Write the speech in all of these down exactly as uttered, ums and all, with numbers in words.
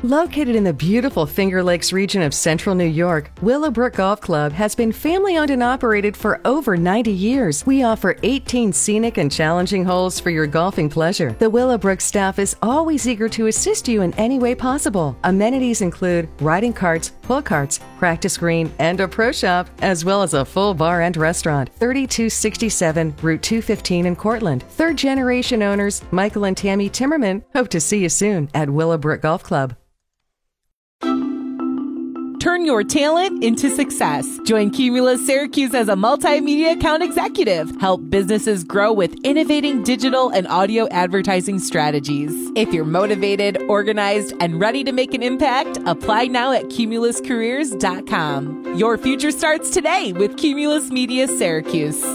Located in the beautiful Finger Lakes region of central New York, Willowbrook Golf Club has been family-owned and operated for over ninety years. We offer eighteen scenic and challenging holes for your golfing pleasure. The Willowbrook staff is always eager to assist you in any way possible. Amenities include riding carts, pull carts, practice green, and a pro shop, as well as a full bar and restaurant. thirty-two sixty-seven Route two fifteen in Cortland. Third-generation owners Michael and Tammy Timmerman hope to see you soon at Willowbrook Golf Club. Turn your talent into success. Join Cumulus Syracuse as a multimedia account executive. Help businesses grow with innovating digital and audio advertising strategies. If you're motivated, organized, and ready to make an impact, apply now at cumulus careers dot com. Your future starts today with Cumulus Media Syracuse.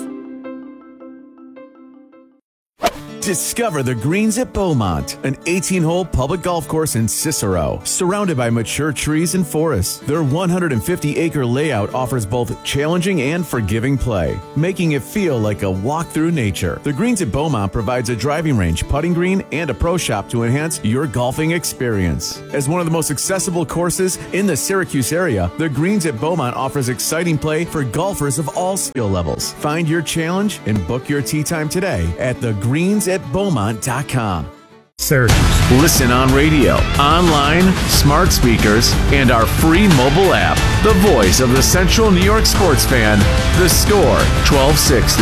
Discover the Greens at Beaumont, an eighteen-hole public golf course in Cicero, surrounded by mature trees and forests. Their one hundred fifty acre layout offers both challenging and forgiving play, making it feel like a walk through nature. The Greens at Beaumont provides a driving range, putting green, and a pro shop to enhance your golfing experience. As one of the most accessible courses in the Syracuse area, the Greens at Beaumont offers exciting play for golfers of all skill levels. Find your challenge and book your tee time today at the greens at beaumont dot com. Syracuse. Listen on radio, online, smart speakers, and our free mobile app. The voice of the Central New York sports fan, The Score, twelve sixty.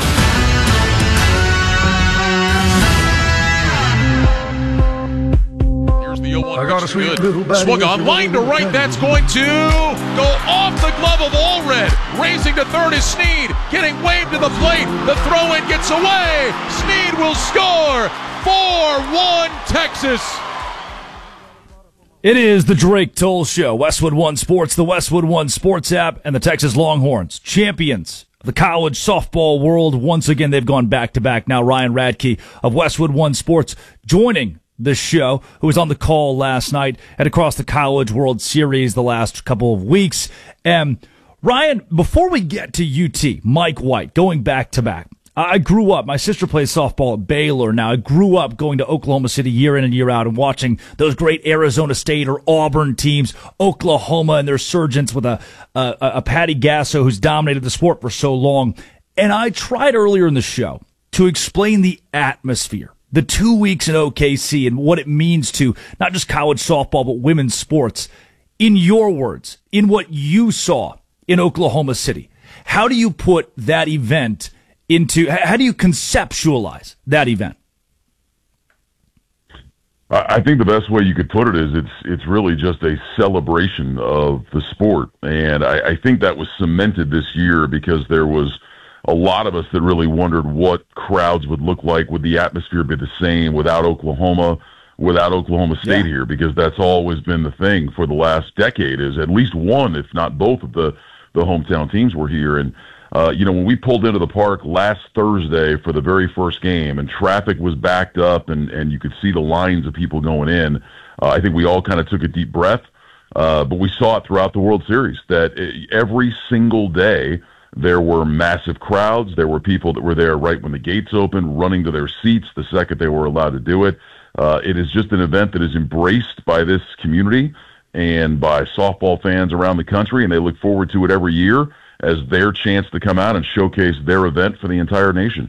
I got a sweet Good. little bag. Swung on, line to right, that's going to go off the glove of Allred. Racing to third is Sneed, getting waved to the plate. The throw-in gets away. Sneed will score. four one Texas. It is the Drake Toll Show. Westwood One Sports, the Westwood One Sports app, and the Texas Longhorns, champions of the college softball world. Once again, they've gone back-to-back. Now Ryan Radke of Westwood One Sports joining the show, who was on the call last night and across the College World Series the last couple of weeks. And Ryan, before we get to U T, Mike White, going back-to-back, I grew up, my sister plays softball at Baylor now. I grew up going to Oklahoma City year in and year out and watching those great Arizona State or Auburn teams, Oklahoma and their surgents with a, a, a Patty Gasso who's dominated the sport for so long. And I tried earlier in the show to explain the atmosphere, the two weeks in O K C and what it means to not just college softball, but women's sports. In your words, in what you saw in Oklahoma City, how do you put that event into, how do you conceptualize that event? I think the best way you could put it is it's it's really just a celebration of the sport. And I, I think that was cemented this year because there was a lot of us that really wondered what crowds would look like. Would the atmosphere be the same without Oklahoma, without Oklahoma State yeah. here? Because that's always been the thing for the last decade, is at least one, if not both, of the, the hometown teams were here. And, uh, you know, when we pulled into the park last Thursday for the very first game and traffic was backed up and, and you could see the lines of people going in, uh, I think we all kind of took a deep breath. Uh, but we saw it throughout the World Series that every single day there were massive crowds. There were people that were there right when the gates opened, running to their seats the second they were allowed to do it. Uh, it is just an event that is embraced by this community and by softball fans around the country, and they look forward to it every year as their chance to come out and showcase their event for the entire nation.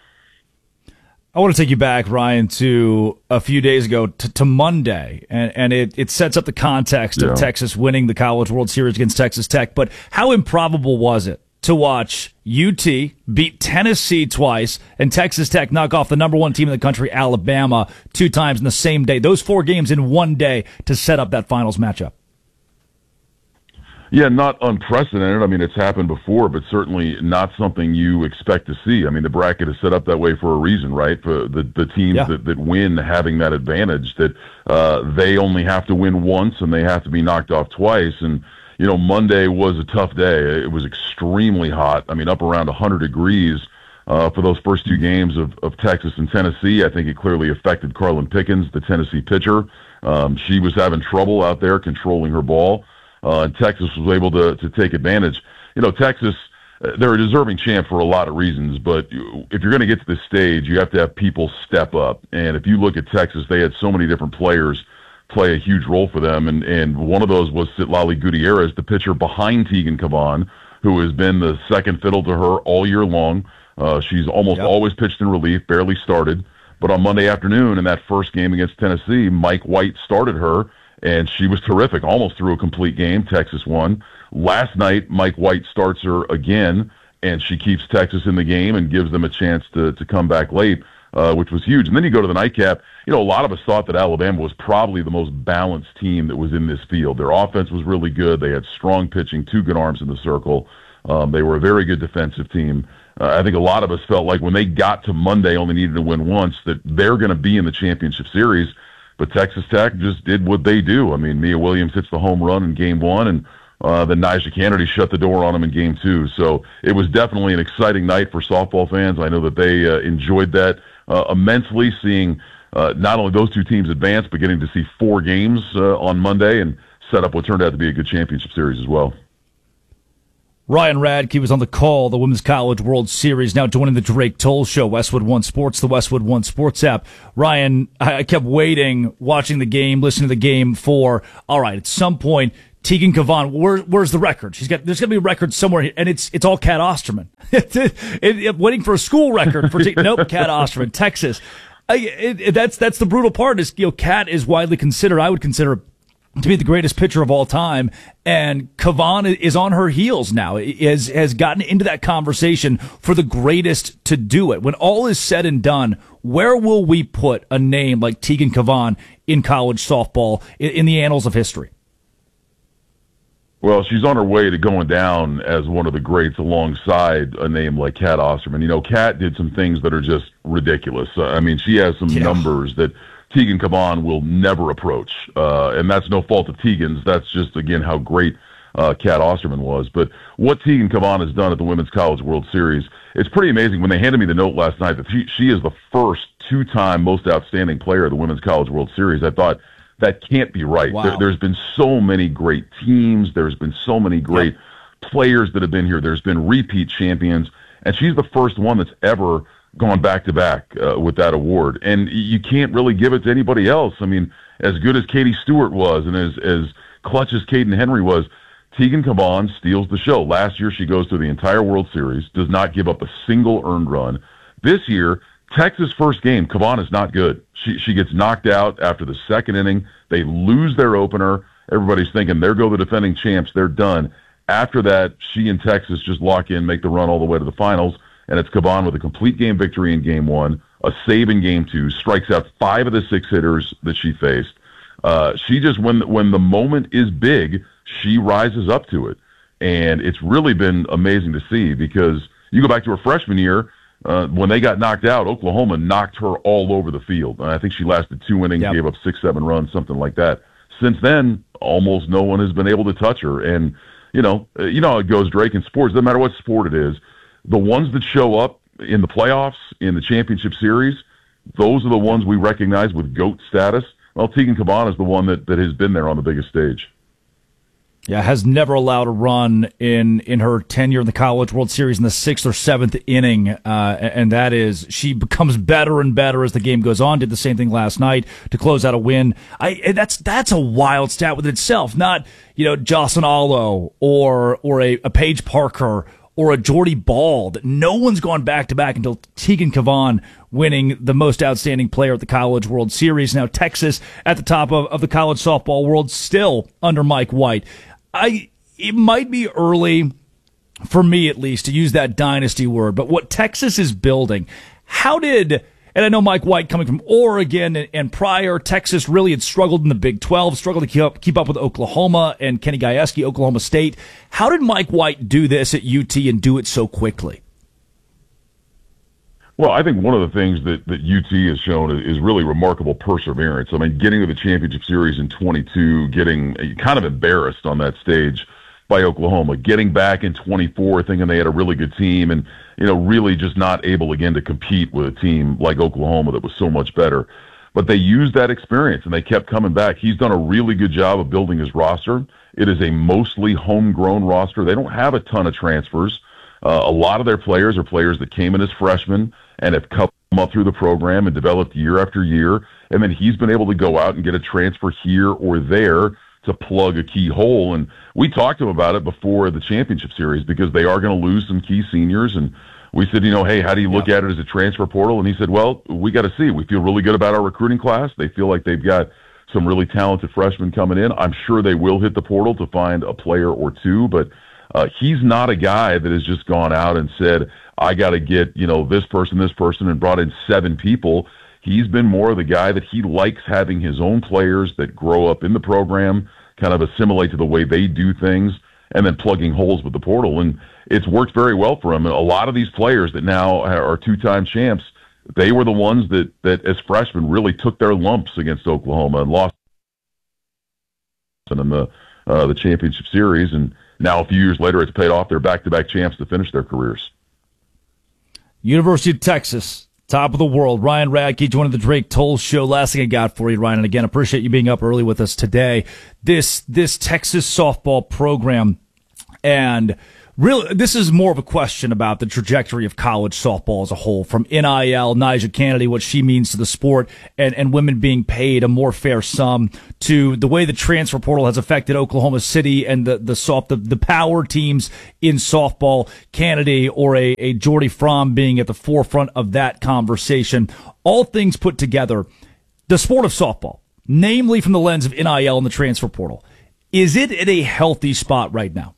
I want to take you back, Ryan, to a few days ago, to, to Monday, and, and it, it sets up the context yeah. of Texas winning the College World Series against Texas Tech. But how improbable was it to watch U T beat Tennessee twice and Texas Tech knock off the number one team in the country, Alabama, two times in the same day? Those four games in one day to set up that finals matchup. Yeah, not unprecedented. I mean, it's happened before, but certainly not something you expect to see. I mean, the bracket is set up that way for a reason, right? For the, the teams yeah. that, that win having that advantage, that uh, they only have to win once and they have to be knocked off twice. And you know, Monday was a tough day. It was extremely hot. I mean, up around one hundred degrees uh, for those first two games of, of Texas and Tennessee. I think it clearly affected Carlin Pickens, the Tennessee pitcher. Um, she was having trouble out there controlling her ball, uh, and Texas was able to, to take advantage. You know, Texas, uh, they're a deserving champ for a lot of reasons, but you, if you're going to get to this stage, you have to have people step up. And if you look at Texas, they had so many different players play a huge role for them. And, and one of those was Citlali Gutierrez, the pitcher behind Tegan Cavan, who has been the second fiddle to her all year long. Uh, she's almost yep. always pitched in relief, barely started. But on Monday afternoon in that first game against Tennessee, Mike White started her, and she was terrific, almost threw a complete game. Texas won. Last night, Mike White starts her again, and she keeps Texas in the game and gives them a chance to, to come back late, uh, which was huge. And then you go to the nightcap. You know, a lot of us thought that Alabama was probably the most balanced team that was in this field. Their offense was really good. They had strong pitching, two good arms in the circle. Um, they were a very good defensive team. Uh, I think a lot of us felt like when they got to Monday, only needed to win once, that they're going to be in the championship series. But Texas Tech just did what they do. I mean, Mia Williams hits the home run in game one, and uh, then Nyjah Kennedy shut the door on them in game two. So it was definitely an exciting night for softball fans. I know that they uh, enjoyed that uh, immensely, seeing uh, not only those two teams advance, but getting to see four games uh, on Monday and set up what turned out to be a good championship series as well. Ryan Radke was on the call, the Women's College World Series, now joining the Drake Toll Show, Westwood One Sports, the Westwood One Sports app. Ryan, I kept waiting, watching the game, listening to the game for, all right, at some point, Tegan Cavan, where, where's the record? She's got, there's got to be a record somewhere here, and it's it's all Kat Osterman. it, it, it, waiting for a school record for Tegan. Nope, Kat Osterman, Texas. I, it, it, that's that's the brutal part. Is you know, Kat is widely considered, I would consider, to be the greatest pitcher of all time, and Cavan is on her heels now, has, has gotten into that conversation for the greatest to do it. When all is said and done, where will we put a name like Tegan Cavan in college softball in, in the annals of history? Well, she's on her way to going down as one of the greats alongside a name like Kat Osterman. You know, Kat did some things that are just ridiculous. Uh, I mean, she has some yeah. numbers that Tegan Cavan will never approach. Uh, and that's no fault of Tegan's. That's just, again, how great uh, Kat Osterman was. But what Tegan Cavan has done at the Women's College World Series, it's pretty amazing. When they handed me the note last night that she, she is the first two-time most outstanding player of the Women's College World Series, I thought, that can't be right. Wow. There, there's been so many great teams. There's been so many great yep. players that have been here. There's been repeat champions. And she's the first one that's ever gone back-to-back uh, with that award. And you can't really give it to anybody else. I mean, as good as Katie Stewart was and as, as clutch as Caden Henry was, Tegan Cavan steals the show. Last year, she goes through the entire World Series, does not give up a single earned run. This year, Texas' first game, Cavan is not good. She she gets knocked out after the second inning. They lose their opener. Everybody's thinking, there go the defending champs. They're done. After that, she and Texas just lock in, make the run all the way to the finals, and it's Cavan with a complete game victory in game one, a save in game two, strikes out five of the six hitters that she faced. Uh, she just, when when the moment is big, she rises up to it. And it's really been amazing to see, because you go back to her freshman year, Uh, when they got knocked out, Oklahoma knocked her all over the field. And I think she lasted two innings, yep. gave up six, seven runs, something like that. Since then, almost no one has been able to touch her. And, you know, you know how it goes, Drake, in sports. Doesn't matter what sport it is. The ones that show up in the playoffs, in the championship series, those are the ones we recognize with GOAT status. Well, Tegan Cavan is the one that, that has been there on the biggest stage. Yeah, has never allowed a run in, in her tenure in the College World Series in the sixth or seventh inning, uh, and that is, she becomes better and better as the game goes on. Did the same thing last night to close out a win. I that's that's a wild stat within itself. Not, you know, Jocelyn Alo or or a, a Paige Parker or a Jordy Ball. No one's gone back to back until Tegan Cavan winning the most outstanding player at the College World Series. Now Texas at the top of, of the college softball world, still under Mike White. I it might be early, for me at least, to use that dynasty word, but what Texas is building, how did, and I know Mike White coming from Oregon and, and prior, Texas really had struggled in the Big twelve, struggled to keep up, keep up with Oklahoma and Kenny Gajewski, Oklahoma State. How did Mike White do this at U T and do it so quickly? Well, I think one of the things that, that U T has shown is really remarkable perseverance. I mean, getting to the championship series in twenty-two, getting kind of embarrassed on that stage by Oklahoma, getting back in twenty-four, thinking they had a really good team, and, you know, really just not able again to compete with a team like Oklahoma that was so much better. But they used that experience, and they kept coming back. He's done a really good job of building his roster. It is a mostly homegrown roster. They don't have a ton of transfers. Uh, a lot of their players are players that came in as freshmen and have come up through the program and developed year after year. and then he's been able to go out and get a transfer here or there to plug a key hole. And we talked to him about it before the championship series because they are going to lose some key seniors. And we said, you know, hey, how do you look yeah. at it as a transfer portal? And he said, well, we got to see. We feel really good about our recruiting class. They feel like they've got some really talented freshmen coming in. I'm sure they will hit the portal to find a player or two, but uh, he's not a guy that has just gone out and said, I got to get, you know, this person, this person, and brought in seven people. He's been more of the guy that he likes having his own players that grow up in the program, kind of assimilate to the way they do things, and then plugging holes with the portal. And it's worked very well for him. And a lot of these players that now are two-time champs, they were the ones that, that as freshmen really took their lumps against Oklahoma and lost in the uh, the championship series. And now a few years later, it's paid off. They're back-to-back champs to finish their careers. University of Texas, top of the world. Ryan Radke joining the Drake Toll Show. Last thing I got for you, Ryan, and again, appreciate you being up early with us today. This this Texas softball program, and really, this is more of a question about the trajectory of college softball as a whole, from N I L, Nyjah Kennedy, what she means to the sport, and, and women being paid a more fair sum, to the way the transfer portal has affected Oklahoma City and the the soft the, the power teams in softball, Kennedy or a, a Jordy Fromm being at the forefront of that conversation. All things put together, the sport of softball, namely from the lens of N I L and the transfer portal, is it at a healthy spot right now?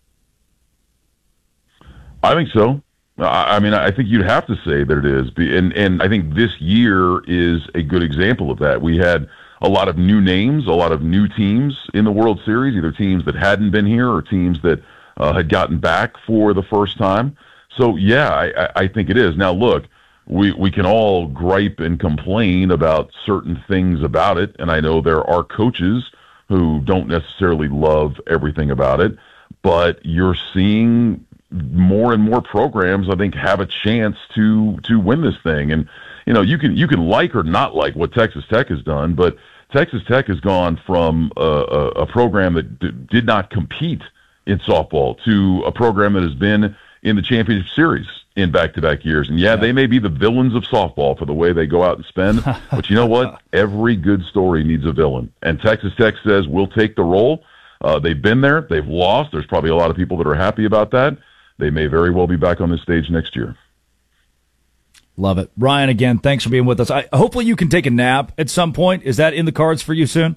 I think so. I mean, I think you'd have to say that it is. And, and I think this year is a good example of that. We had a lot of new names, a lot of new teams in the World Series, either teams that hadn't been here or teams that uh, had gotten back for the first time. So, yeah, I, I think it is. Now, look, we, we can all gripe and complain about certain things about it, and I know there are coaches who don't necessarily love everything about it, but you're seeing more and more programs, I think, have a chance to to win this thing. And you know, you can you can like or not like what Texas Tech has done, but Texas Tech has gone from a, a, a program that d- did not compete in softball to a program that has been in the championship series in back-to-back years. And yeah, they may be the villains of softball for the way they go out and spend, but you know what? Every good story needs a villain. And Texas Tech says, we'll take the role. Uh, they've been there. They've lost. There's probably a lot of people that are happy about that. They may very well be back on this stage next year. Love it. Ryan, again, thanks for being with us. I, hopefully you can take a nap at some point. Is that in the cards for you soon?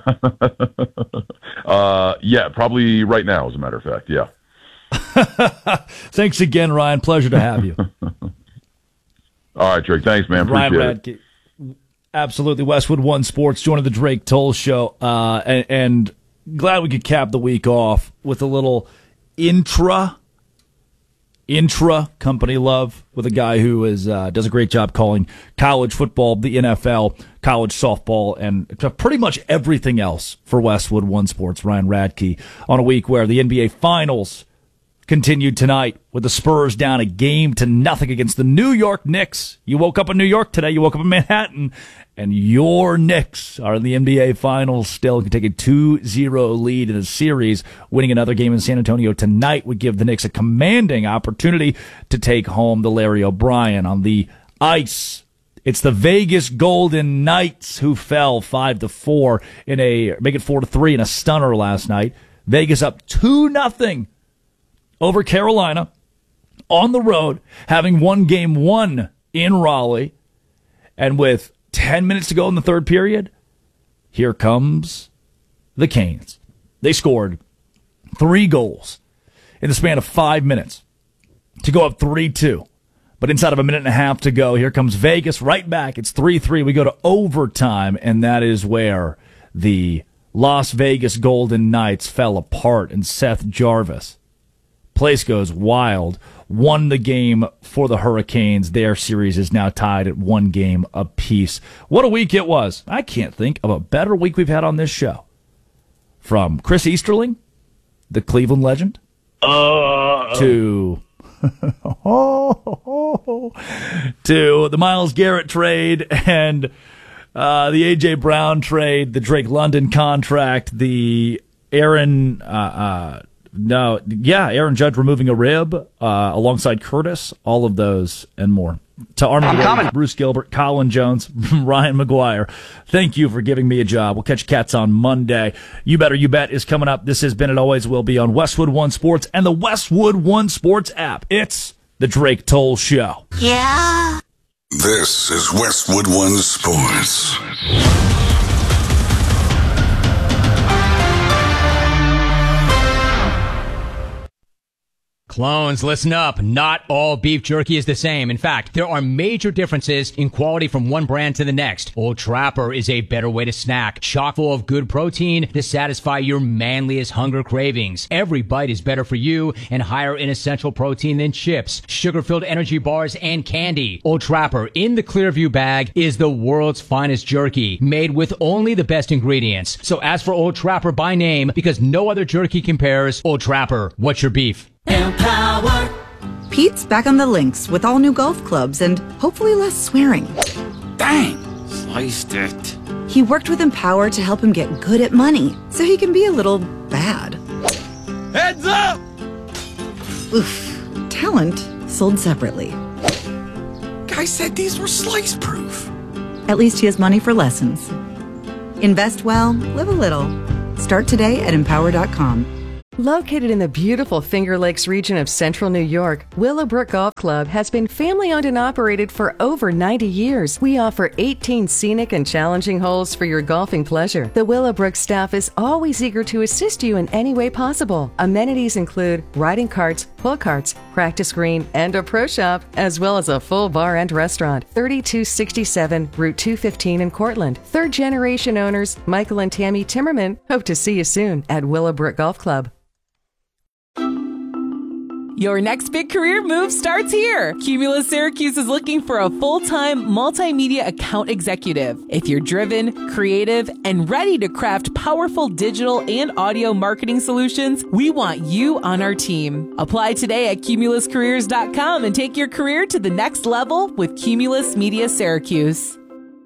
uh, yeah, probably right now, as a matter of fact, yeah. Thanks again, Ryan. Pleasure to have you. All right, Drake. Thanks, man. Appreciate Ryan Radke. It. Absolutely. Westwood One Sports joining the Drake Toll Show. Uh, and, and glad we could cap the week off with a little intra intra company love with a guy who is uh, does a great job calling college football, the N F L, college softball, and pretty much everything else for Westwood One Sports. Ryan Radke on a week where the N B A Finals continued tonight with the Spurs down a game to nothing against the New York Knicks. You woke up in New York today, you woke up in Manhattan, and your Knicks are in the N B A Finals still. Can take a two zero lead in the series. Winning another game in San Antonio tonight would give the Knicks a commanding opportunity to take home the Larry O'Brien on the ice. It's the Vegas Golden Knights who fell five to four in a make it four to three in a stunner last night. Vegas up two nothing over Carolina on the road, having won game one in Raleigh, and with ten minutes to go in the third period, here comes the Canes. They scored three goals in the span of five minutes to go up three two. But inside of a minute and a half to go, here comes Vegas right back. It's three three. We go to overtime, and that is where the Las Vegas Golden Knights fell apart, and Seth Jarvis, place goes wild, won the game for the Hurricanes. Their series is now tied at one game apiece. What a week it was. I can't think of a better week we've had on this show. From Chris Easterling, the Cleveland legend, uh, to to the Myles Garrett trade and uh, the A J Brown trade, the Drake London contract, the Aaron... Uh, uh, No, yeah, Aaron Judge removing a rib uh, alongside Curtis, all of those and more. to Armin I'm Williams, coming. Bruce Gilbert, Colin Jones, Ryan McGuire, thank you for giving me a job. We'll catch Cats on Monday. You Better You Bet is coming up. This has been, it always will be, on Westwood One Sports and the Westwood One Sports app. It's the Drake Toll Show. Yeah. This is Westwood One Sports. Clones, listen up. Not all beef jerky is the same. In fact, there are major differences in quality from one brand to the next. Old Trapper is a better way to snack, chock full of good protein to satisfy your manliest hunger cravings. Every bite is better for you and higher in essential protein than chips, sugar-filled energy bars, and candy. Old Trapper in the Clearview bag is the world's finest jerky, made with only the best ingredients. So ask for Old Trapper by name because no other jerky compares. Old Trapper, what's your beef? Empower. Pete's back on the links with all new golf clubs and hopefully less swearing. Dang, sliced it. He worked with Empower to help him get good at money so he can be a little bad. Heads up! Oof. Talent sold separately. Guy said these were slice proof. At least he has money for lessons. Invest well, live a little. Start today at empower dot com. Located in the beautiful Finger Lakes region of central New York, Willowbrook Golf Club has been family-owned and operated for over ninety years. We offer eighteen scenic and challenging holes for your golfing pleasure. The Willowbrook staff is always eager to assist you in any way possible. Amenities include riding carts, pull carts, practice green, and a pro shop, as well as a full bar and restaurant. thirty-two sixty-seven Route two fifteen in Cortland. Third-generation owners Michael and Tammy Timmerman hope to see you soon at Willowbrook Golf Club. Your next big career move starts here. Cumulus Syracuse is looking for a full-time multimedia account executive. If you're driven, creative, and ready to craft powerful digital and audio marketing solutions, we want you on our team. Apply today at cumulus careers dot com and take your career to the next level with Cumulus Media Syracuse.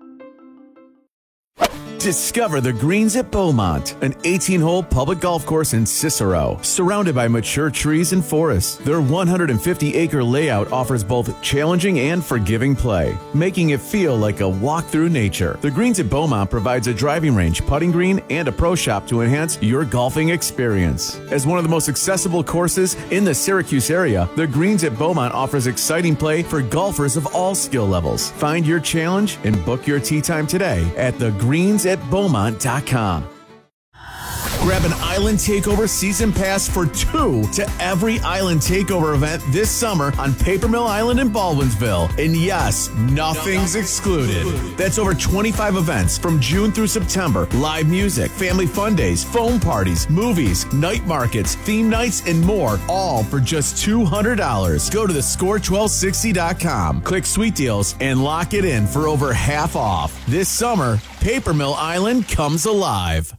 Discover the Greens at Beaumont, an eighteen-hole public golf course in Cicero, surrounded by mature trees and forests. Their one hundred fifty acre layout offers both challenging and forgiving play, making it feel like a walk through nature. The Greens at Beaumont provides a driving range, putting green, and a pro shop to enhance your golfing experience. As one of the most accessible courses in the Syracuse area, the Greens at Beaumont offers exciting play for golfers of all skill levels. Find your challenge and book your tee time today at the greens at beaumont dot com. Grab an Island Takeover season pass for two to every Island Takeover event this summer on Paper Mill Island in Baldwinsville. And yes, nothing's excluded. That's over twenty-five events from June through September. Live music, family fun days, foam parties, movies, night markets, theme nights, and more, all for just two hundred dollars. Go to the score twelve sixty dot com, click Sweet Deals, and lock it in for over half off. This summer, Paper Mill Island comes alive.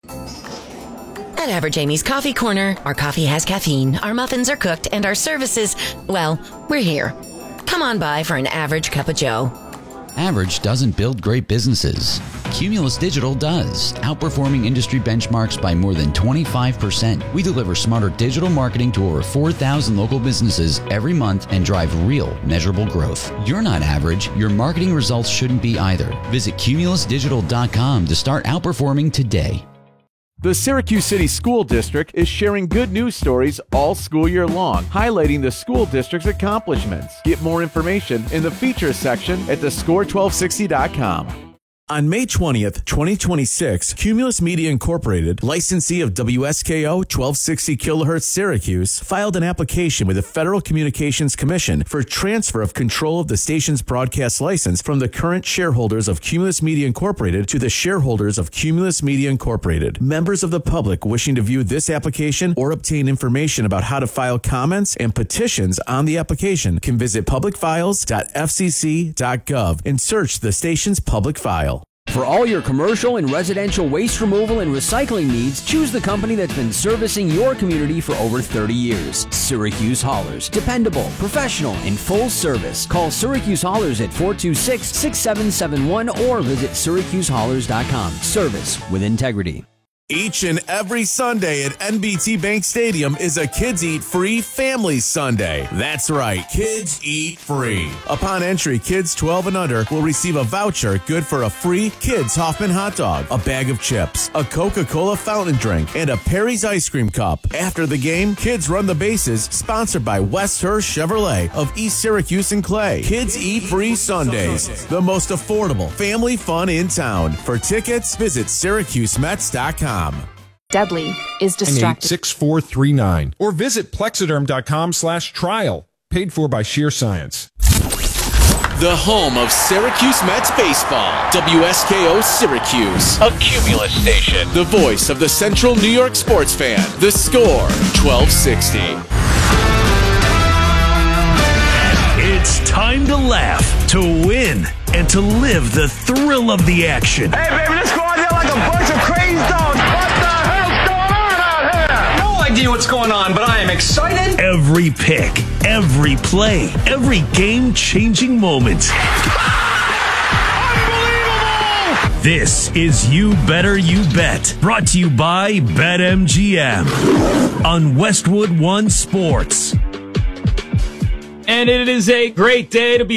At Average Amy's Coffee Corner, our coffee has caffeine, our muffins are cooked, and our services, well, we're here. Come on by for an average cup of joe. Average doesn't build great businesses. Cumulus Digital does, outperforming industry benchmarks by more than twenty-five percent. We deliver smarter digital marketing to over four thousand local businesses every month and drive real, measurable growth. You're not average. Your marketing results shouldn't be either. Visit cumulus digital dot com to start outperforming today. The Syracuse City School District is sharing good news stories all school year long, highlighting the school district's accomplishments. Get more information in the features section at the score twelve sixty dot com. On May twentieth, twenty twenty-six, Cumulus Media Incorporated, licensee of W S K O twelve sixty kilohertz Syracuse, filed an application with the Federal Communications Commission for transfer of control of the station's broadcast license from the current shareholders of Cumulus Media Incorporated to the shareholders of Cumulus Media Incorporated. Members of the public wishing to view this application or obtain information about how to file comments and petitions on the application can visit public files dot f c c dot gov and search the station's public file. For all your commercial and residential waste removal and recycling needs, choose the company that's been servicing your community for over thirty years. Syracuse Haulers. Dependable, professional, and full service. Call Syracuse Haulers at four two six, six seven seven one or visit syracuse haulers dot com. Service with integrity. Each and every Sunday at N B T Bank Stadium is a Kids Eat Free Family Sunday. That's right, Kids Eat Free. Upon entry, kids twelve and under will receive a voucher good for a free Kids Hoffman hot dog, a bag of chips, a Coca-Cola fountain drink, and a Perry's ice cream cup. After the game, Kids Run the Bases, sponsored by West Hurst Chevrolet of East Syracuse and Clay. Kids Eat Free Sundays, the most affordable family fun in town. For tickets, visit Syracuse Mets dot com. Deadly is distracted. six four three nine or visit plexiderm.com slash trial. Paid for by Sheer Science. The home of Syracuse Mets baseball. W S K O Syracuse. A Cumulus station. The voice of the Central New York sports fan. The Score, twelve sixty. It's time to laugh, to win, and to live the thrill of the action. Hey, baby, let's go out there like a bunch of crazy dogs. What the hell's going on out here? No idea what's going on, but I am excited. Every pick, every play, every game-changing moment. Unbelievable! This is You Better You Bet, brought to you by BetMGM on Westwood One Sports. And it is a great day to be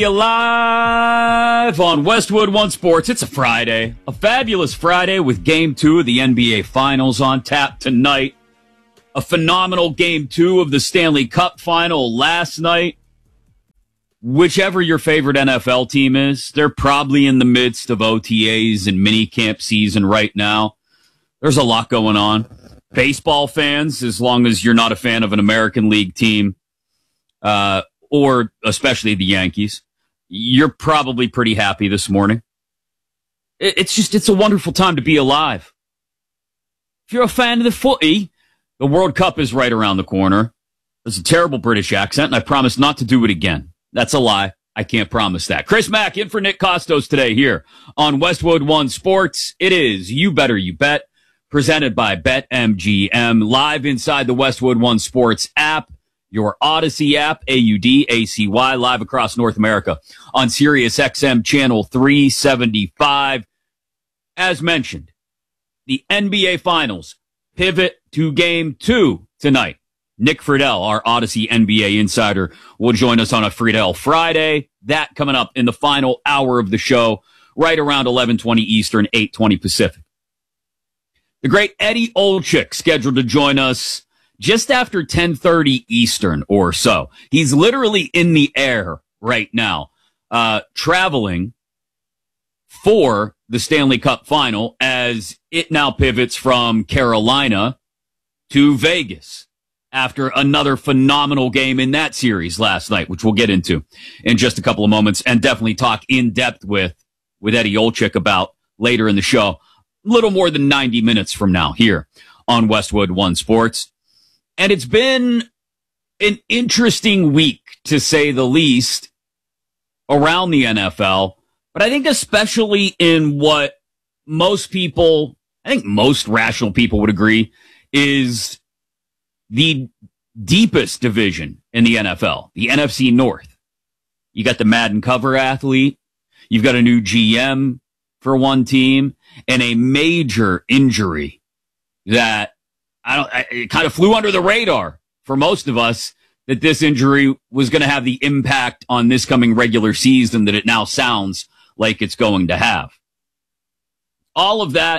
alive on Westwood One Sports. It's a Friday, a fabulous Friday with Game two of the N B A Finals on tap tonight. A phenomenal Game two of the Stanley Cup Final last night. Whichever your favorite N F L team is, they're probably in the midst of O T As and minicamp season right now. There's a lot going on. Baseball fans, as long as you're not a fan of an American League team, uh, or especially the Yankees, you're probably pretty happy this morning. It's just, it's a wonderful time to be alive. If you're a fan of the footy, the World Cup is right around the corner. There's a terrible British accent, and I promise not to do it again. That's a lie. I can't promise that. Chris Mack in for Nick Costos today here on Westwood One Sports. It is You Better You Bet, presented by BetMGM, live inside the Westwood One Sports app. Your Odyssey app, A U D A C Y, live across North America on Sirius X M channel three seventy-five. As mentioned, the N B A Finals pivot to Game two tonight. Nick Friedel, our Odyssey N B A insider, will join us on a Friedel Friday. That coming up in the final hour of the show, right around eleven twenty Eastern, eight twenty Pacific. The great Eddie Olczyk scheduled to join us just after ten thirty Eastern or so. He's literally in the air right now, uh, traveling for the Stanley Cup Final as it now pivots from Carolina to Vegas after another phenomenal game in that series last night, which we'll get into in just a couple of moments and definitely talk in depth with, with Eddie Olczyk about later in the show, a little more than ninety minutes from now here on Westwood One Sports. And it's been an interesting week, to say the least, around the N F L. But I think especially in what most people, I think most rational people would agree, is the deepest division in the N F L, the N F C North. You got the Madden cover athlete. You've got a new G M for one team and a major injury that I don't, I, it kind of flew under the radar for most of us that this injury was going to have the impact on this coming regular season that it now sounds like it's going to have. All of that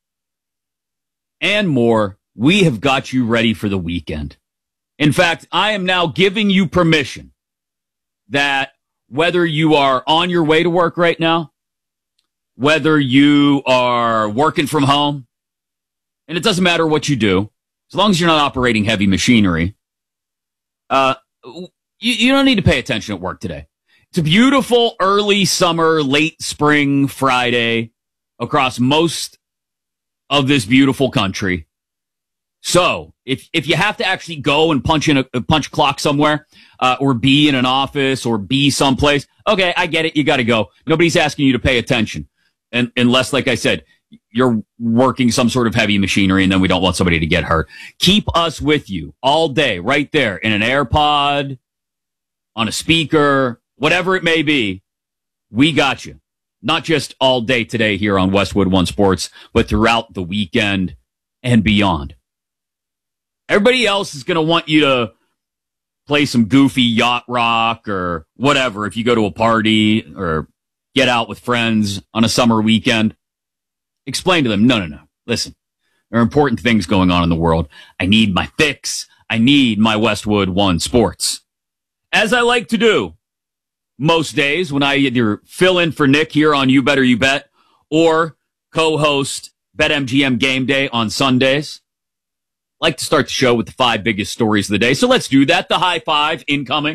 and more, we have got you ready for the weekend. In fact, I am now giving you permission that whether you are on your way to work right now, whether you are working from home, and it doesn't matter what you do, as long as you're not operating heavy machinery, uh, you, you don't need to pay attention at work today. It's a beautiful early summer, late spring Friday across most of this beautiful country. So if, if you have to actually go and punch in a, a punch clock somewhere, uh, or be in an office or be someplace, okay, I get it. You got to go. Nobody's asking you to pay attention. And unless, like I said, you're working some sort of heavy machinery and then we don't want somebody to get hurt. Keep us with you all day right there in an AirPod, on a speaker, whatever it may be. We got you. Not just all day today here on Westwood One Sports, but throughout the weekend. and beyond. Everybody else is going to want you to play some goofy yacht rock or whatever if you go to a party or get out with friends on a summer weekend. Explain to them, no, no, no. Listen, there are important things going on in the world. I need my fix. I need my Westwood One Sports. As I like to do most days when I either fill in for Nick here on You Better You Bet or co-host BetMGM Game Day on Sundays. I like to start the show with the five biggest stories of the day. So let's do that. The high five incoming.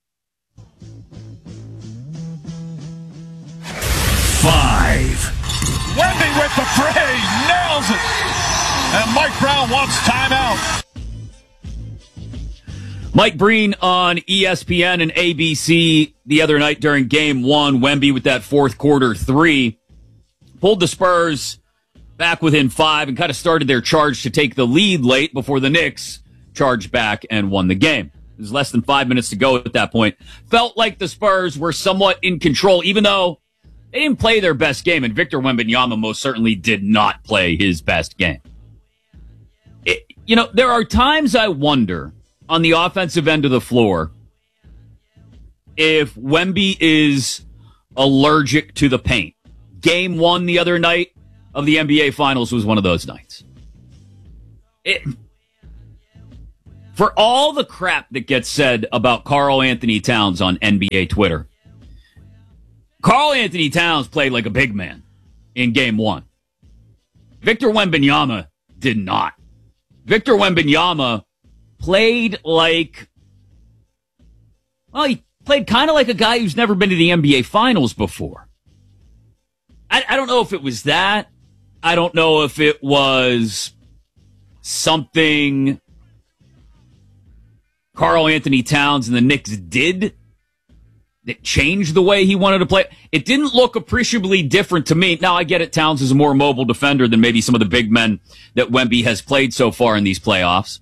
Five. Wemby with the praise, nails it. And Mike Brown wants timeout. Mike Breen on E S P N and A B C the other night during game one. Wemby with that fourth quarter three pulled the Spurs back within five and kind of started their charge to take the lead late before the Knicks charged back and won the game. It was less than five minutes to go at that point. Felt like the Spurs were somewhat in control, even though they didn't play their best game, and Victor Wembanyama most certainly did not play his best game. It, you know, there are times I wonder on the offensive end of the floor if Wemby is allergic to the paint. Game one the other night of the N B A Finals was one of those nights. It, for all the crap that gets said about Karl Anthony Towns on N B A Twitter, Karl Anthony Towns played like a big man in game one. Victor Wembanyama did not. Victor Wembanyama played like, well, he played kind of like a guy who's never been to the N B A Finals before. I, I don't know if it was that. I don't know if it was something Karl Anthony Towns and the Knicks did that changed the way he wanted to play. It didn't look appreciably different to me. Now, I get it. Towns is a more mobile defender than maybe some of the big men that Wemby has played so far in these playoffs.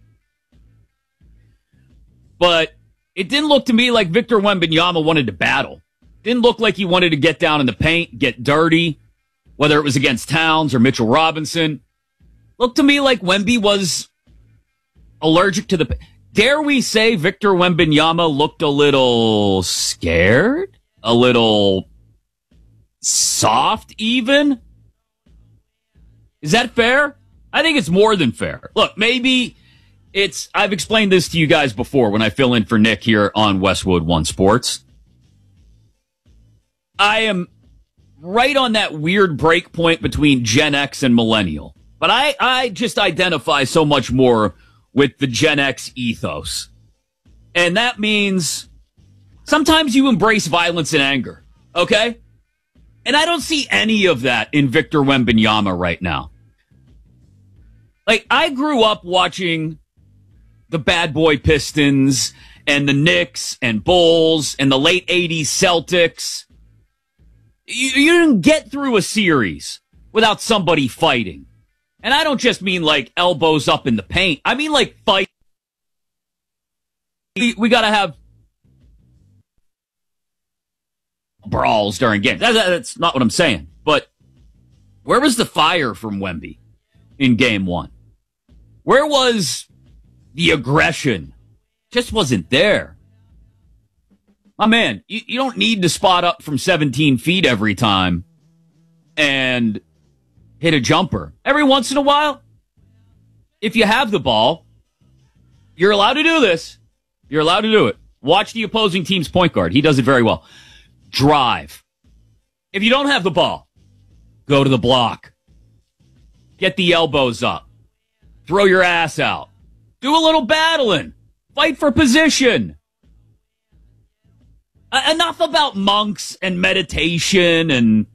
But it didn't look to me like Victor Wembanyama wanted to battle. Didn't look like he wanted to get down in the paint, get dirty, whether it was against Towns or Mitchell Robinson. Looked to me like Wemby was allergic to the... Dare we say Victor Wembanyama looked a little scared? A little soft, even? Is that fair? I think it's more than fair. Look, maybe it's... I've explained this to you guys before when I fill in for Nick here on Westwood One Sports. I am right on that weird break point between Gen X and Millennial. But I, I just identify so much more with the Gen X ethos. And that means sometimes you embrace violence and anger, okay? And I don't see any of that in Victor Wembanyama right now. Like, I grew up watching the Bad Boy Pistons and the Knicks and Bulls and the late eighties Celtics. You, you didn't get through a series without somebody fighting. And I don't just mean like elbows up in the paint. I mean like fight. We, we got to have brawls during games. That, that's not what I'm saying. But where was the fire from Wemby in game one? Where was the aggression? Just wasn't there. My man, you, you don't need to spot up from seventeen feet every time and hit a jumper. Every once in a while, if you have the ball, you're allowed to do this. You're allowed to do it. Watch the opposing team's point guard. He does it very well. Drive. If you don't have the ball, go to the block. Get the elbows up. Throw your ass out. Do a little battling. Fight for position. Uh, enough about monks and meditation and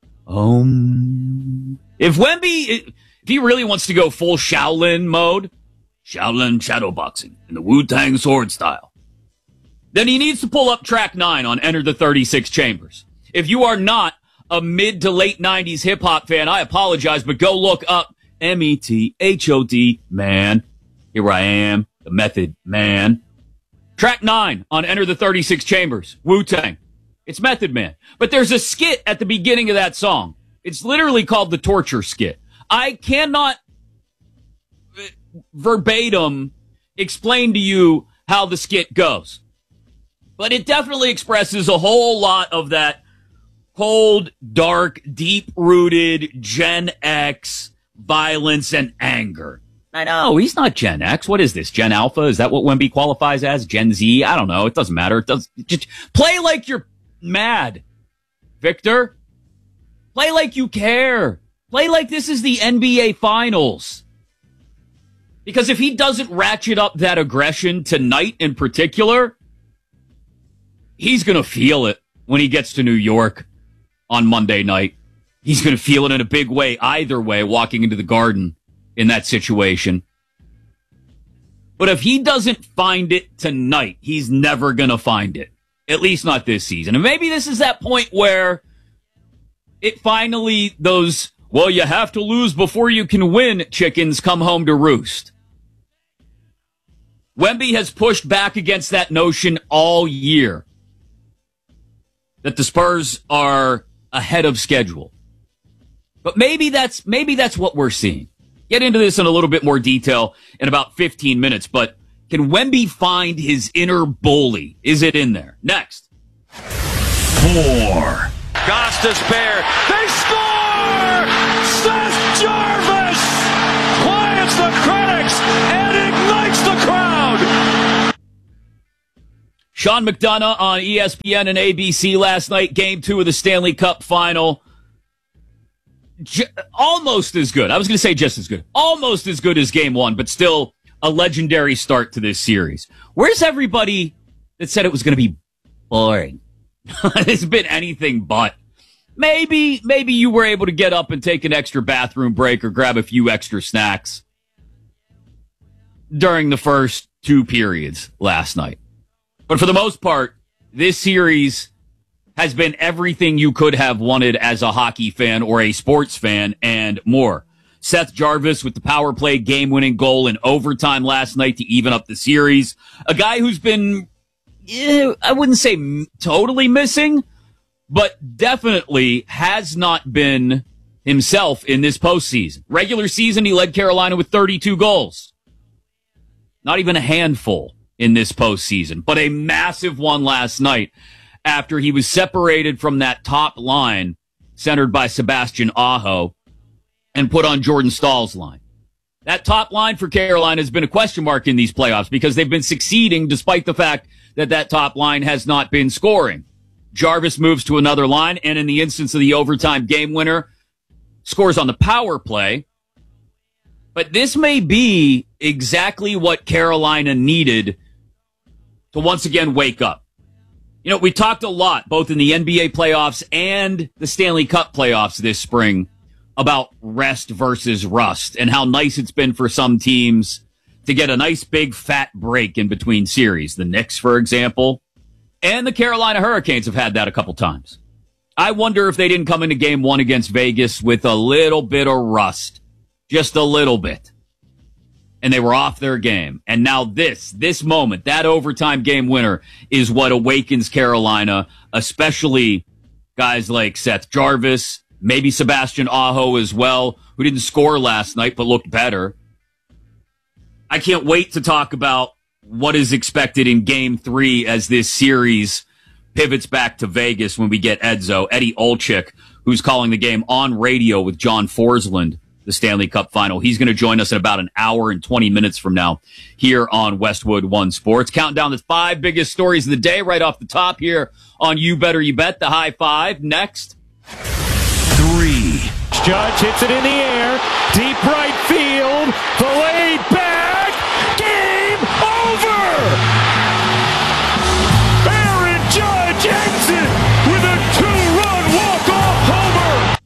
um. If Wemby, if he really wants to go full Shaolin mode, Shaolin shadowboxing in the Wu-Tang sword style, then he needs to pull up track nine on Enter the thirty-six Chambers. If you are not a mid to late nineties hip hop fan, I apologize, but go look up M E T H O D, man. Here I am, the Method Man. Track nine on Enter the thirty-six Chambers, Wu-Tang. It's Method Man. But there's a skit at the beginning of that song. It's literally called the Torture Skit. I cannot verbatim explain to you how the skit goes. But it definitely expresses a whole lot of that cold, dark, deep-rooted Gen X violence and anger. I know, he's not Gen X. What is this, Gen Alpha? Is that what Wemby qualifies as? Gen Z? I don't know. It doesn't matter. It does. Just play like you're mad, Victor. Play like you care. Play like this is the N B A Finals. Because if he doesn't ratchet up that aggression tonight in particular, he's going to feel it when he gets to New York on Monday night. He's going to feel it in a big way, either way, walking into the Garden in that situation. But if he doesn't find it tonight, he's never going to find it. At least not this season. And maybe this is that point where it finally, those, well, you have to lose before you can win, chickens come home to roost. Wemby has pushed back against that notion all year that the Spurs are ahead of schedule. But maybe that's maybe that's what we're seeing. Get into this in a little bit more detail in about fifteen minutes, but can Wemby find his inner bully? Is it in there? Next. Four. Costas Bear. They score! Seth Jarvis quiets the critics and ignites the crowd. Sean McDonough on E S P N and A B C last night, game two of the Stanley Cup final. J- almost as good. I was going to say just as good. Almost as good as game one, but still a legendary start to this series. Where's everybody that said it was going to be boring? It's been anything but. Maybe, maybe you were able to get up and take an extra bathroom break or grab a few extra snacks during the first two periods last night. But for the most part, this series has been everything you could have wanted as a hockey fan or a sports fan and more. Seth Jarvis with the power play game-winning goal in overtime last night to even up the series. A guy who's been, eh, I wouldn't say m- totally missing, but definitely has not been himself in this postseason. Regular season, he led Carolina with thirty-two goals. Not even a handful in this postseason, but a massive one last night after he was separated from that top line centered by Sebastian Aho and put on Jordan Stahl's line. That top line for Carolina has been a question mark in these playoffs because they've been succeeding despite the fact that that top line has not been scoring. Jarvis moves to another line, and in the instance of the overtime game winner, scores on the power play. But this may be exactly what Carolina needed to once again wake up. You know, we talked a lot, both in the N B A playoffs and the Stanley Cup playoffs this spring, about rest versus rust and how nice it's been for some teams to get a nice big fat break in between series. The Knicks, for example, and the Carolina Hurricanes have had that a couple times. I wonder if they didn't come into game one against Vegas with a little bit of rust, just a little bit. And they were off their game. And now this, this moment, that overtime game winner is what awakens Carolina, especially guys like Seth Jarvis, maybe Sebastian Aho as well, who didn't score last night but looked better. I can't wait to talk about what is expected in game three as this series pivots back to Vegas when we get Edzo, Eddie Olczyk, who's calling the game on radio with John Forsland, the Stanley Cup final. He's going to join us in about an hour and twenty minutes from now here on Westwood One Sports. Counting down the five biggest stories of the day right off the top here on You Better You Bet, the high five. Next. Three. Judge hits it in the air. Deep right field. The laid back. Game over. Aaron Judge ends it with a two-run walk-off homer.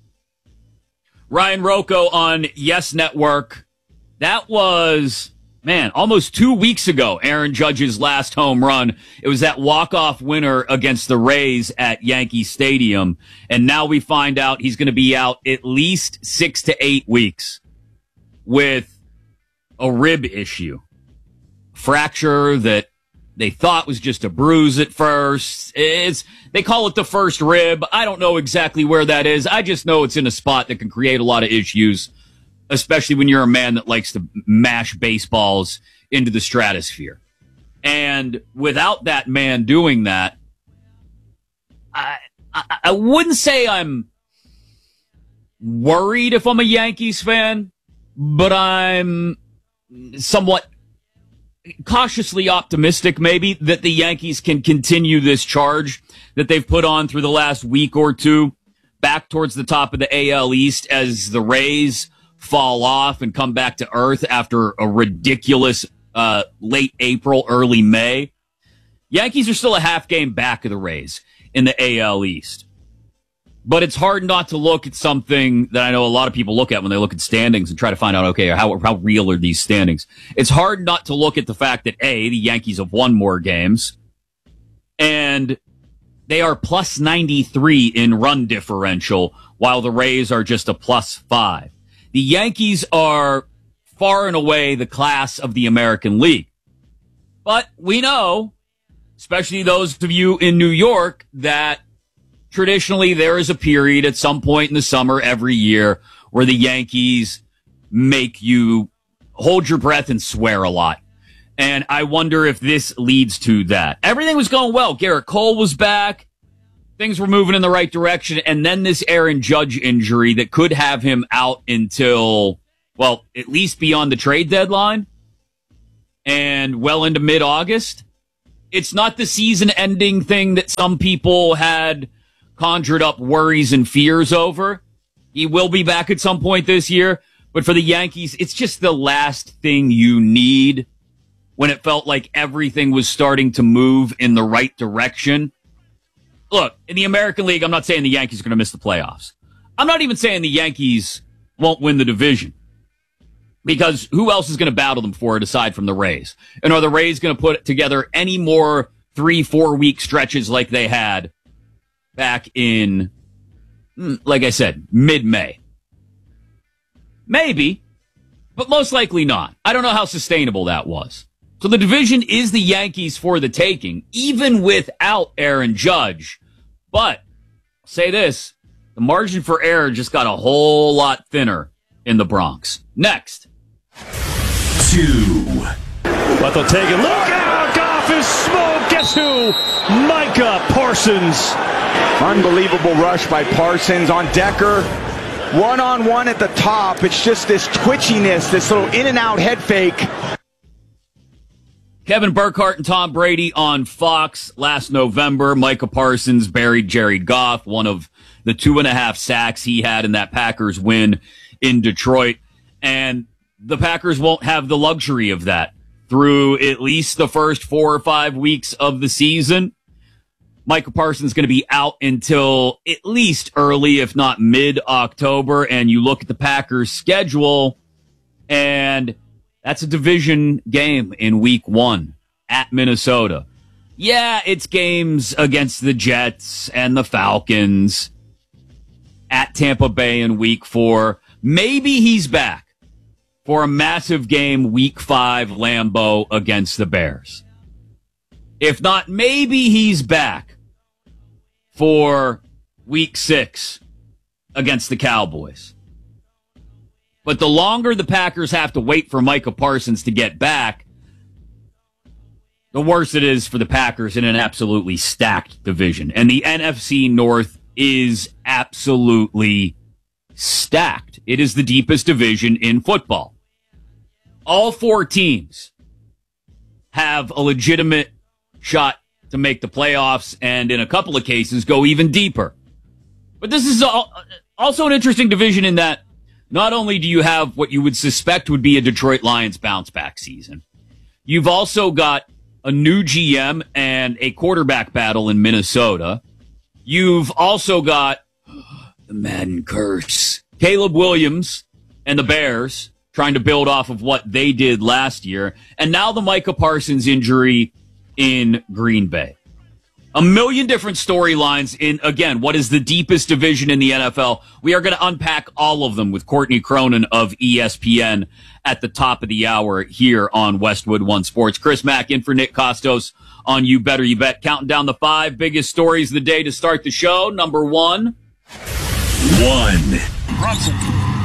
Ryan Rocco on Yes Network. That was, man, almost two weeks ago, Aaron Judge's last home run. It was that walk-off winner against the Rays at Yankee Stadium. And now we find out he's going to be out at least six to eight weeks with a rib issue. Fracture that they thought was just a bruise at first. It's, they call it the first rib. I don't know exactly where that is. I just know it's in a spot that can create a lot of issues especially when you're a man that likes to mash baseballs into the stratosphere. And without that man doing that, I, I, I wouldn't say I'm worried if I'm a Yankees fan, but I'm somewhat cautiously optimistic maybe that the Yankees can continue this charge that they've put on through the last week or two back towards the top of the A L East as the Rays fall off and come back to earth after a ridiculous uh, late April, early May. Yankees are still a half game back of the Rays in the A L East. But it's hard not to look at something that I know a lot of people look at when they look at standings and try to find out, okay, how, how real are these standings? It's hard not to look at the fact that, A, the Yankees have won more games, and they are plus ninety-three in run differential, while the Rays are just a plus five. The Yankees are far and away the class of the American League. But we know, especially those of you in New York, that traditionally there is a period at some point in the summer every year where the Yankees make you hold your breath and swear a lot. And I wonder if this leads to that. Everything was going well. Garrett Cole was back. Things were moving in the right direction. And then this Aaron Judge injury that could have him out until, well, at least beyond the trade deadline and well into mid-August. It's not the season-ending thing that some people had conjured up worries and fears over. He will be back at some point this year. But for the Yankees, it's just the last thing you need when it felt like everything was starting to move in the right direction. Look, in the American League, I'm not saying the Yankees are going to miss the playoffs. I'm not even saying the Yankees won't win the division, because who else is going to battle them for it aside from the Rays? And are the Rays going to put together any more three, four-week stretches like they had back in, like I said, mid-May? Maybe, but most likely not. I don't know how sustainable that was. So the division is the Yankees for the taking, even without Aaron Judge. But I'll say this, the margin for error just got a whole lot thinner in the Bronx. Next. Two. But they'll take it. Look out! Goff is smoke. Guess who? Micah Parsons. Unbelievable rush by Parsons on Decker. One-on-one at the top. It's just this twitchiness, this little in-and-out head fake. Kevin Burkhardt and Tom Brady on Fox last November. Micah Parsons buried Jared Goff, one of the two and a half sacks he had in that Packers win in Detroit. And the Packers won't have the luxury of that through at least the first four or five weeks of the season. Micah Parsons is going to be out until at least early, if not mid-October. And you look at the Packers' schedule, and that's a division game in week one at Minnesota. Yeah, it's games against the Jets and the Falcons at Tampa Bay in week four. Maybe he's back for a massive game week five Lambeau against the Bears. If not, maybe he's back for week six against the Cowboys. But the longer the Packers have to wait for Micah Parsons to get back, the worse it is for the Packers in an absolutely stacked division. And the N F C North is absolutely stacked. It is the deepest division in football. All four teams have a legitimate shot to make the playoffs and in a couple of cases go even deeper. But this is also an interesting division in that not only do you have what you would suspect would be a Detroit Lions bounce back season, you've also got a new G M and a quarterback battle in Minnesota. You've also got the Madden curse. Caleb Williams and the Bears trying to build off of what they did last year. And now the Micah Parsons injury in Green Bay. A million different storylines in, again, what is the deepest division in the N F L. We are going to unpack all of them with Courtney Cronin of E S P N at the top of the hour here on Westwood One Sports. Chris Mack in for Nick Costos on You Better You Bet. Counting down the five biggest stories of the day to start the show. Number one. One. Brunson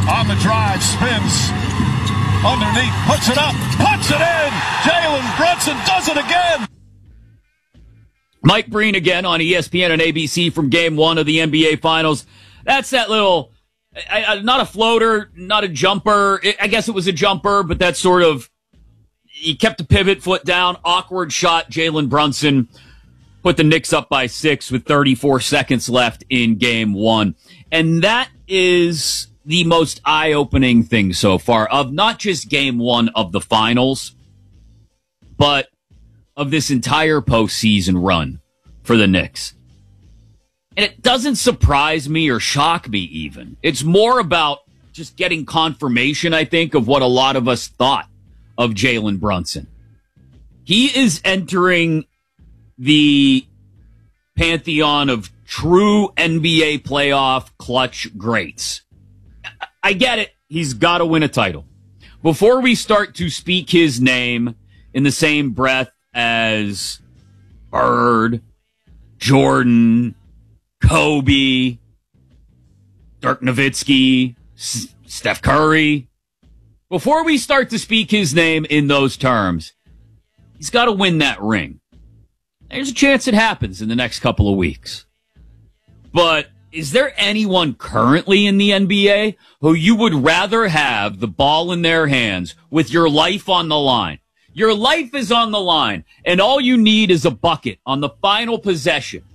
on the drive, spins underneath, puts it up, puts it in. Jalen Brunson does it again. Mike Breen again on E S P N and A B C from game one of the N B A Finals. That's that little, I, I, not a floater, not a jumper. I guess it was a jumper, but that's sort of, he kept the pivot foot down, awkward shot. Jalen Brunson put the Knicks up by six with thirty-four seconds left in game one. And that is the most eye-opening thing so far of not just game one of the finals, but of this entire postseason run for the Knicks. And it doesn't surprise me or shock me even. It's more about just getting confirmation, I think, of what a lot of us thought of Jalen Brunson. He is entering the pantheon of true N B A playoff clutch greats. I get it. He's got to win a title. Before we start to speak his name in the same breath as Bird, Jordan, Kobe, Dirk Nowitzki, S- Steph Curry, before we start to speak his name in those terms, he's got to win that ring. There's a chance it happens in the next couple of weeks. But is there anyone currently in the N B A who you would rather have the ball in their hands with your life on the line? Your life is on the line, and all you need is a bucket on the final possession